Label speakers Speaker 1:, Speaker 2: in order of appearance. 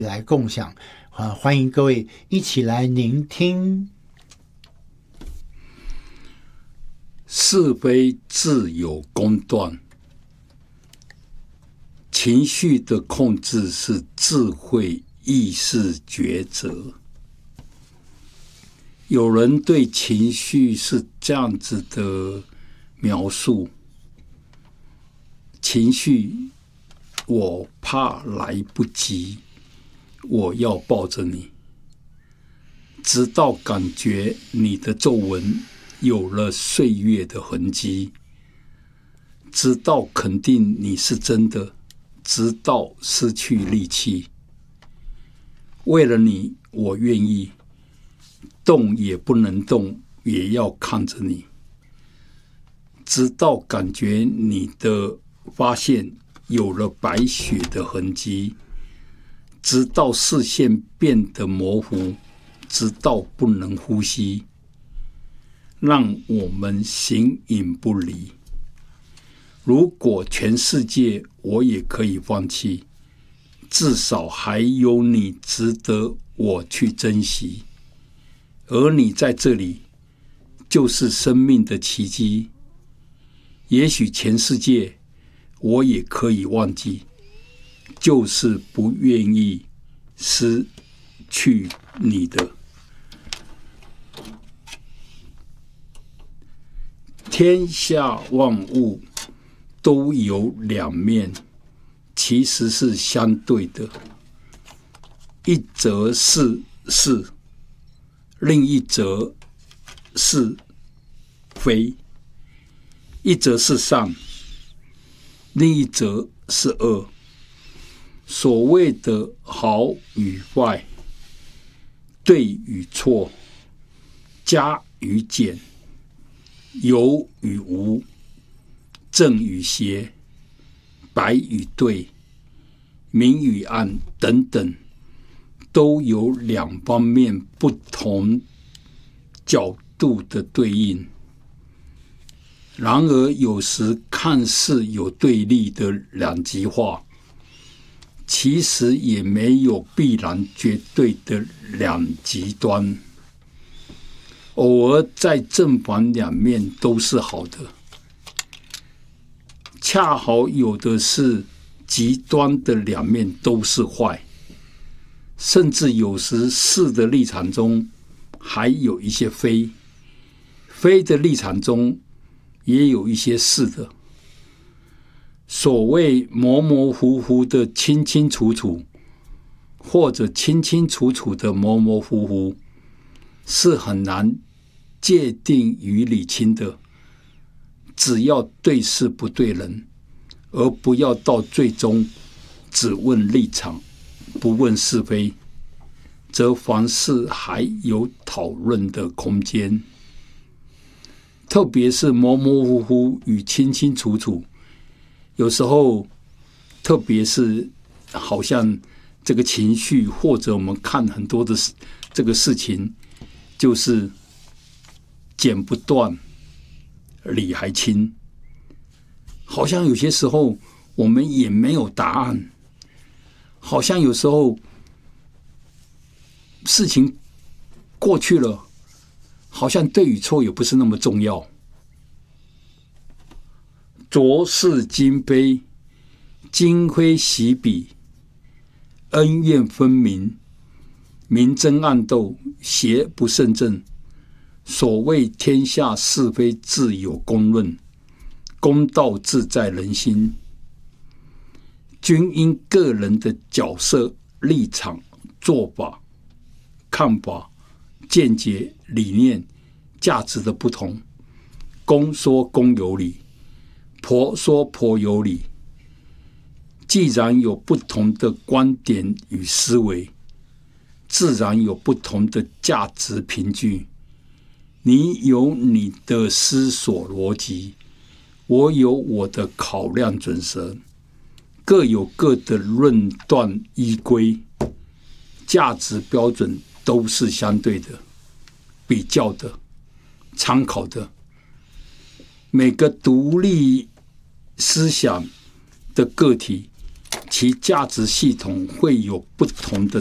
Speaker 1: 来共享欢迎各位一起来聆听。
Speaker 2: 是非自有公断，情绪的控制是智慧意识抉择。有人对情绪是这样子的描述：情绪，我怕来不及，我要抱着你，直到感觉你的皱纹有了岁月的痕迹，直到肯定你是真的，直到失去力气。为了你，我愿意动也不能动，也要看着你，直到感觉你的发现有了白雪的痕迹，直到视线变得模糊，直到不能呼吸，让我们形影不离。如果全世界我也可以放弃，至少还有你值得我去珍惜。而你在这里，就是生命的奇迹。也许全世界我也可以忘记，就是不愿意失去你的。天下万物都有两面，其实是相对的，一则是是，另一则是非；一则是善，另一则是恶。所谓的好与坏，对与错，加与减，有与无，正与邪，白与对，明与暗等等，都有两方面不同角度的对应。然而有时看似有对立的两极化，其实也没有必然绝对的两极端，偶尔在正反两面都是好的，恰好有的是极端的两面都是坏，甚至有时是的立场中还有一些非，非的立场中也有一些是的。所谓模模糊糊的清清楚楚，或者清清楚楚的模模糊糊，是很难界定与理清的。只要对事不对人，而不要到最终只问立场，不问是非，则凡事还有讨论的空间。特别是模模糊糊与清清楚楚，有时候特别是好像这个情绪，或者我们看很多的这个事情，就是剪不断理还清，好像有些时候我们也没有答案，好像有时候事情过去了，好像对与错也不是那么重要。浊世今非，今非昔比，恩怨分明，明争暗斗，邪不胜正。所谓天下是非自有公论，公道自在人心。均因个人的角色、立场、做法、看法、见解、理念、价值的不同，公说公有理，婆说婆有理。既然有不同的观点与思维，自然有不同的价值凭据。你有你的思索逻辑，我有我的考量准则，各有各的论断依归，价值标准都是相对的、比较的、参考的。每个独立思想的个体其价值系统会有不同的